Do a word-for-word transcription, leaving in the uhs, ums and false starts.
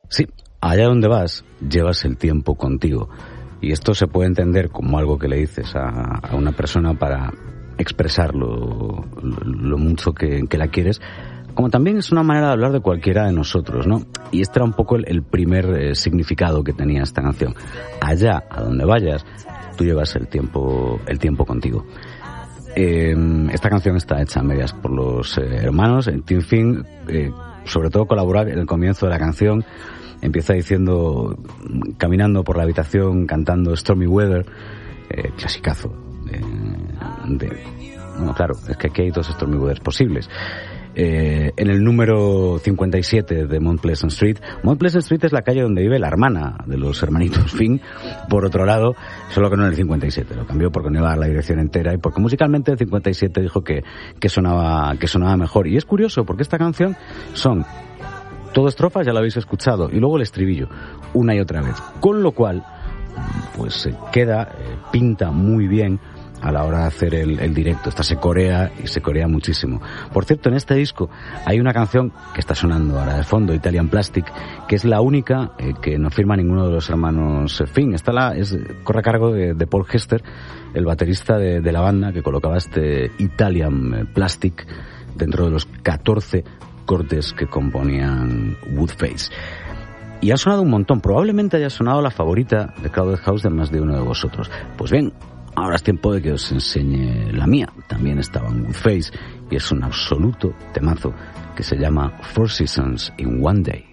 Sí, allá donde vas, llevas el tiempo contigo. Y esto se puede entender como algo que le dices a, a una persona para expresar lo, lo, lo mucho que, que la quieres, como también es una manera de hablar de cualquiera de nosotros, ¿no? Y este era un poco el, el primer eh, significado que tenía esta canción. Allá, a donde vayas, tú llevas el tiempo, el tiempo contigo. Eh, esta canción está hecha a medias por los eh, hermanos. Tim Finn, eh, sobre todo, colabora en el comienzo de la canción. Empieza diciendo, caminando por la habitación, cantando Stormy Weather, eh, clasicazo. Eh, de, bueno, claro, es que aquí hay dos Stormy Weathers posibles. Eh, en el número cincuenta y siete de Mount Pleasant Street. Mount Pleasant Street es la calle donde vive la hermana de los hermanitos Finn, por otro lado, solo que no en el cincuenta y siete, lo cambió porque no iba a dar la dirección entera y porque musicalmente el cincuenta y siete dijo que, que sonaba, que sonaba mejor. Y es curioso porque esta canción son todo estrofas, ya lo habéis escuchado, y luego el estribillo, una y otra vez. Con lo cual, pues se queda, eh, pinta muy bien a la hora de hacer el, el directo. Esta se corea y se corea muchísimo. Por cierto, en este disco hay una canción que está sonando ahora de fondo, Italian Plastic, que es la única eh, que no firma ninguno de los hermanos Finn. Esta la, es, corre a cargo de, de Paul Hester, el baterista de, de la banda, que colocaba este Italian Plastic dentro de los catorce cortes que componían Woodface. Y ha sonado un montón. Probablemente haya sonado la favorita de Crowded House de más de uno de vosotros. Pues bien, ahora es tiempo de que os enseñe la mía. También estaba en Woodface y es un absoluto temazo que se llama Four Seasons in One Day.